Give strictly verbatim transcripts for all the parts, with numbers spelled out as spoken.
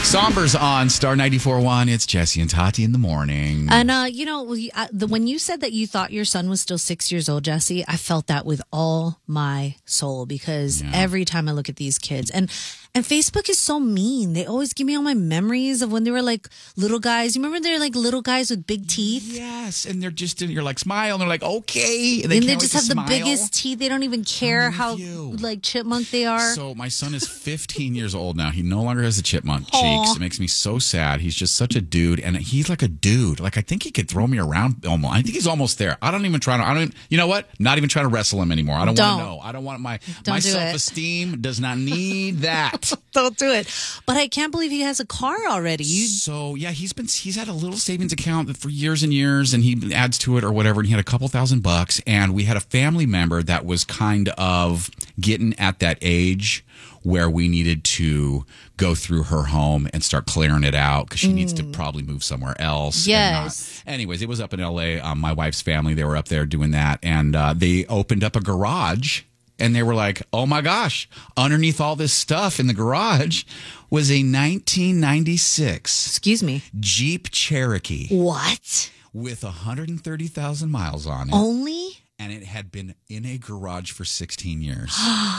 Somber's on Star ninety-four point one. It's Jesse and Tati in the morning. And, uh, you know, we- uh, the, when you said that you thought your son was still six years old, Jesse, I felt that with all my soul because Yeah. every time I look at these kids and and Facebook is so mean. They always give me all my memories of when they were like little guys. You remember they're like little guys with big teeth? Yes, and they're just, you're like, smile, and they're like, okay. And they, they can't just wait have to the smile. biggest teeth. They don't even care with how you. like chipmunk they are. So my son is fifteen years old now. He no longer has the chipmunk Aw. cheeks. It makes me so sad. He's just such a dude, and he's like a dude. Like I think he could throw me around. Almost. I think he's almost there. I don't even try to. I don't. Even, you know what? Not even trying to wrestle him anymore. I don't, Don't. want to know. I don't want my Don't my do it. self esteem does not need that. Don't do it. But I can't believe he has a car already. You So yeah, he's been he's had a little savings account for years and years, and he adds to it or whatever. And he had a couple thousand bucks, and we had a family member that was kind of getting at that age where we needed to go through her home and start clearing it out because she needs to probably move somewhere else. and not- Yes. Anyways, it was up in L A. Um, my wife's family, they were up there doing that, and uh, they opened up a garage. And they were like, oh my gosh, underneath all this stuff in the garage was a nineteen ninety-six excuse me. Jeep Cherokee What? with one hundred thirty thousand miles on it. Only? And it had been in a garage for sixteen years.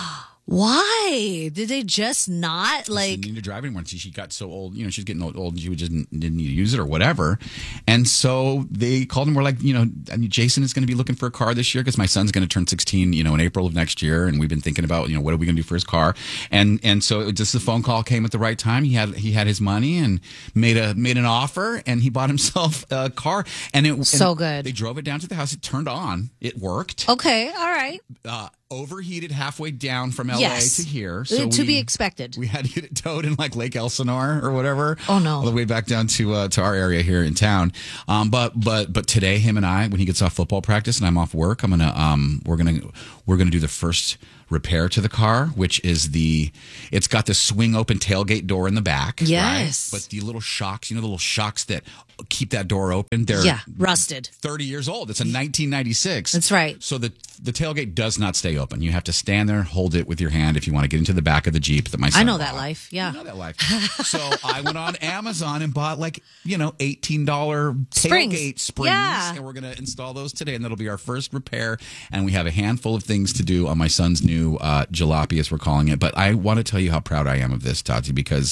Why? Did they just not She like didn't need to drive anymore. She, she got so old, you know, she's getting old, old and she would just didn't need to use it or whatever. And so they called and were like, you know, I mean, Jason is going to be looking for a car this year because my son's going to turn sixteen, you know, in April of next year. And we've been thinking about, you know, what are we going to do for his car? And and so it just the phone call came at the right time. He had he had his money and made a made an offer and he bought himself a car. And it So and good. They drove it down to the house. It turned on. It worked. Okay, all right. Uh, overheated halfway down from L A Yes. to here. Uh, So to we- be expected. We had to get it towed in like Lake Elsinore or whatever. Oh, no. All the way back down to uh, to our area here in town. Um, but but but today, him and I, when he gets off football practice and I'm off work, I'm gonna um we're gonna we're gonna do the first repair to the car, which is the it's got the swing open tailgate door in the back. Yes. Right? But the little shocks, you know, the little shocks that keep that door open. They're Yeah, rusted. thirty years old. It's a nineteen ninety-six. That's right. So the the tailgate does not stay open. You have to stand there, hold it with your hand if you want to get into the back of the Jeep that my son I know that bought. life. Yeah. I know that life. So I went on Amazon and bought like, you know, eighteen dollars Springs. tailgate springs. Yeah. And we're going to install those today. And that'll be our first repair. And we have a handful of things to do on my son's new uh, jalopy, as we're calling it. But I want to tell you how proud I am of this, Tati, because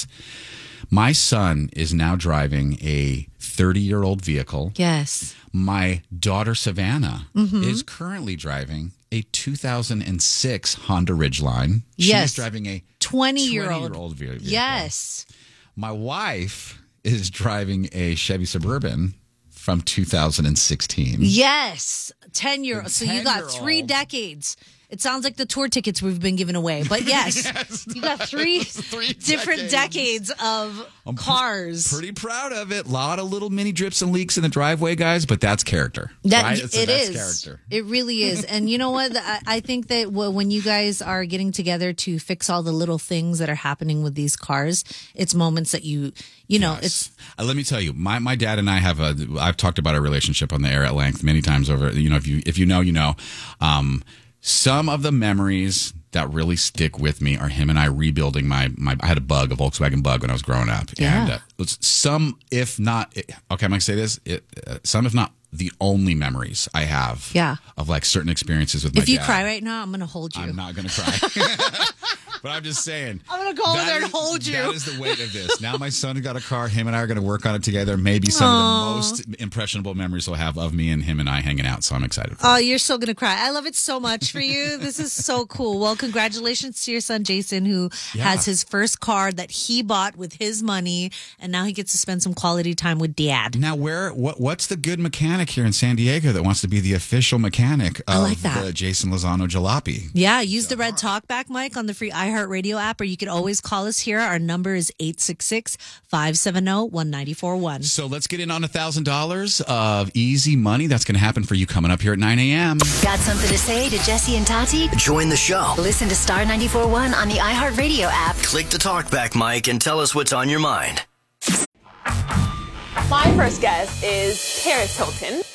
my son is now driving a thirty-year-old vehicle. Yes. My daughter, Savannah, Mm-hmm. is currently driving a two thousand six Honda Ridgeline. She's Yes. driving a twenty-year-old. twenty-year-old vehicle. Yes. My wife is driving a Chevy Suburban from two thousand sixteen. Yes. ten year old. So you got ten-year-old. three decades. It sounds like the tour tickets we've been giving away. But yes, Yes. you got three, Three different decades. decades, of I'm pre- cars. Pretty proud of it. A lot of little mini drips and leaks in the driveway, guys, but that's character. That right? It's- it that's is. character. It really is. And you know what? I, I think that w- when you guys are getting together to fix all the little things that are happening with these cars, it's moments that you, you know, it's Uh, let me tell you, my, my dad and I have a. I've talked about our relationship on the air at length many times over. You know, if you if you know, you know. Um, some of the memories that really stick with me are him and I rebuilding my my. I had a Bug, a Volkswagen Bug, when I was growing up, Yeah. and uh, it's some, if not, okay, I'm gonna say this. It, uh, some, if not, the only memories I have. Yeah. Of like certain experiences with my if you dad. cry right now, I'm going to hold you. I'm not going to cry. But I'm just saying. I'm gonna go over that there and is- hold you. That is the weight of this. Now my son got a car. Him and I are going to work on it together. Maybe some of the most impressionable memories we'll have of me and him and I hanging out. So I'm excited for Oh, it. you're so going to cry. I love it so much for you. This is so cool. Well, congratulations to your son, Jason, who Yeah. has his first car that he bought with his money. And now he gets to spend some quality time with dad. Now, where what what's the good mechanic here in San Diego that wants to be the official mechanic of I like that. the Jason Lozano Jalopy? Yeah, use the red talkback mic on the free iHeartRadio app, or you can always call us here. Our number is eight six six, five seven zero, one nine four one. So let's get in on a thousand dollars of easy money. That's going to happen for you coming up here at nine a.m. Got something to say to Jesse and Tati? Join the show. Listen to Star ninety-four point one on the iHeartRadio app. Click the talkback mic and tell us what's on your mind. My first guest is Paris Hilton.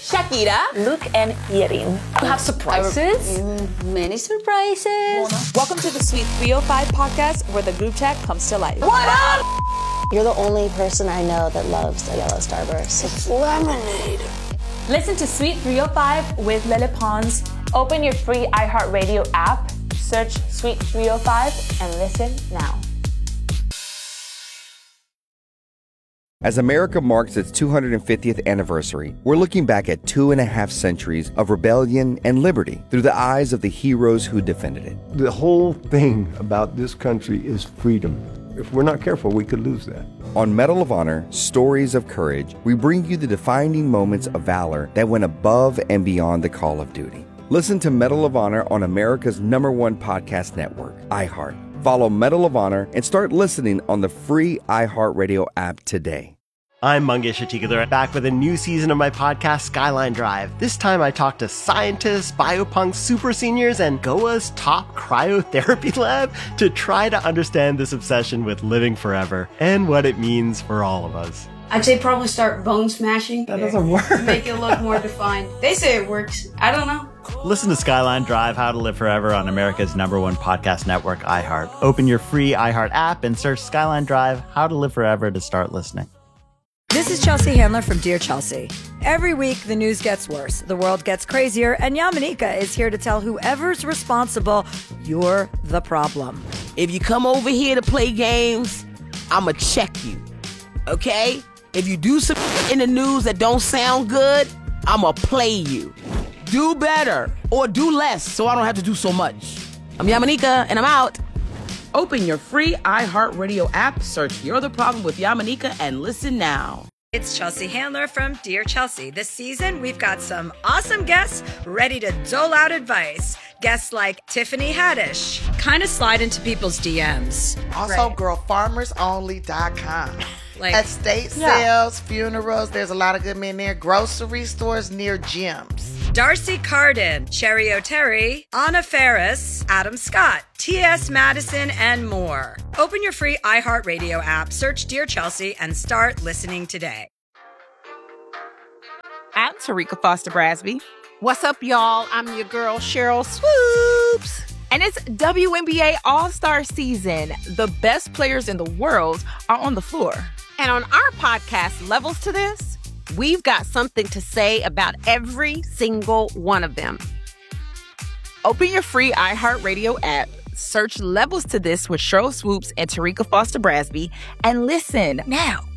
Shakira, Luke and Yerin. You have surprises? Many surprises. Welcome to the Sweet three oh five podcast, where the group chat comes to life. What up? You're the only person I know that loves a yellow Starburst. It's lemonade. Listen to Sweet three oh five with Lele Pons. Open your free iHeartRadio app, search Sweet three oh five, and listen now. As America marks its two hundred fiftieth anniversary, we're looking back at two and a half centuries of rebellion and liberty through the eyes of the heroes who defended it. The whole thing about this country is freedom. If we're not careful, we could lose that. On Medal of Honor, Stories of Courage, we bring you the defining moments of valor that went above and beyond the call of duty. Listen to Medal of Honor on America's number one podcast network, iHeart. Follow Medal of Honor and start listening on the free iHeartRadio app today. I'm Mangesh Atikadar, back with a new season of my podcast, Skyline Drive. This time I talk to scientists, biopunks, super seniors, and G O A's top cryotherapy lab to try to understand this obsession with living forever and what it means for all of us. I'd say probably start bone smashing. That doesn't work. Make it look more defined. They say it works. I don't know. Listen to Skyline Drive, How to Live Forever on America's number one podcast network, iHeart. Open your free iHeart app and search Skyline Drive, How to Live Forever to start listening. This is Chelsea Handler from Dear Chelsea. Every week, the news gets worse, the world gets crazier, and Yamanika is here to tell whoever's responsible, you're the problem. If you come over here to play games, I'ma check you, okay? If you do some in the news that don't sound good, I'ma play you. Do better or do less so I don't have to do so much. I'm Yamanika, and I'm out. Open your free iHeartRadio app, search You're the Problem with Yamanika, and listen now. It's Chelsea Handler from Dear Chelsea. This season, we've got some awesome guests ready to dole out advice. Guests like Tiffany Haddish, kind of slide into people's D Ms. Also, right. girl farmers only dot com. Like, estate yeah. sales, funerals, there's a lot of good men there. Grocery stores near gyms. Darcy Carden, Cherry O'Terry, Anna Ferris, Adam Scott, T S Madison, and more. Open your free iHeartRadio app, search Dear Chelsea, and start listening today. I'm Tarika Foster Brasby. What's up, y'all? I'm your girl, Cheryl Swoops. And it's W N B A All-Star season. The best players in the world are on the floor. And on our podcast, Levels to This, we've got something to say about every single one of them. Open your free iHeartRadio app, search Levels to This with Cheryl Swoops and Tarika Foster Brasby, and listen now.